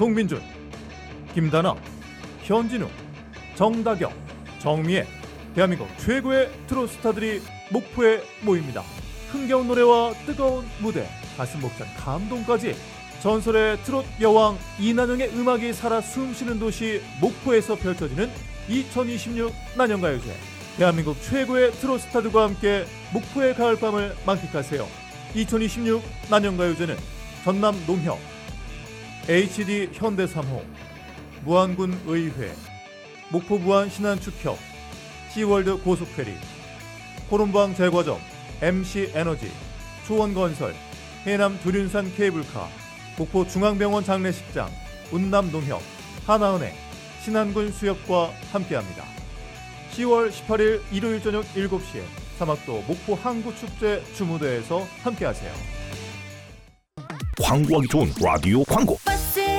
송민준, 김다나, 현진우, 정다경, 정미애, 대한민국 최고의 트로트 스타들이 목포에 모입니다. 흥겨운 노래와 뜨거운 무대, 가슴 벅찬 감동까지 전설의 트로트 여왕 이난영의 음악이 살아 숨쉬는 도시 목포에서 펼쳐지는 2026 난영가요제. 대한민국 최고의 트로트 스타들과 함께 목포의 가을밤을 만끽하세요. 2026 난영가요제는 전남 농협, HD 현대3호, 무안군 의회, 목포 무안 신안축협, 시월드 고속페리, 호론방 제과점, MC에너지, 초원건설, 해남 두륜산 케이블카, 목포 중앙병원 장례식장, 운남농협, 하나은행, 신안군 수협과 함께합니다. 10월 18일 일요일 저녁 7시에 사막도 목포 항구축제 주무대에서 함께하세요. 광고하기 좋은 라디오 광고.